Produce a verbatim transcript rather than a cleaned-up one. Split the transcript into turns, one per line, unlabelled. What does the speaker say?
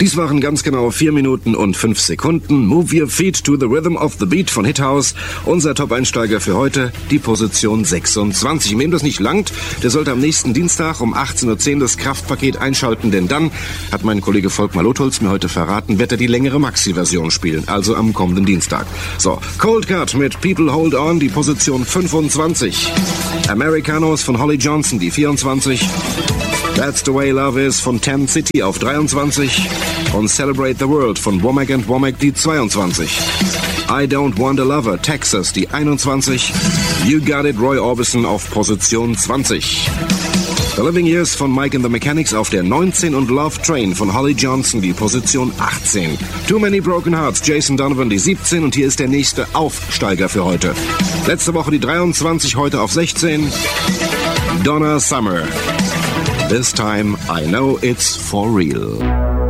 Dies waren ganz genau vier Minuten und fünf Sekunden. Move your feet to the rhythm of the beat von Hithouse. Unser Top-Einsteiger für heute, die Position sechsundzwanzig. Wem das nicht langt, der sollte am nächsten Dienstag um achtzehn Uhr zehn das Kraftpaket einschalten, denn dann, hat mein Kollege Volkmar Lotholz mir heute verraten, wird er die längere Maxi-Version spielen, also am kommenden Dienstag. So, Cold Cut mit People Hold On, die Position fünfundzwanzig. Americanos von Holly Johnson, die vierundzwanzig. That's the Way Love Is von Ten City auf dreiundzwanzig und Celebrate the World von Womack and Womack die zweiundzwanzig. I Don't Want a Lover, Texas die einundzwanzig. You Got It, Roy Orbison auf Position zwanzig. The Living Years von Mike and the Mechanics auf der neunzehn und Love Train von Holly Johnson die Position achtzehn. Too Many Broken Hearts, Jason Donovan die siebzehn und hier ist der nächste Aufsteiger für heute. Letzte Woche die dreiundzwanzig, heute auf sechzehn. Donna Summer. This time I know it's for real.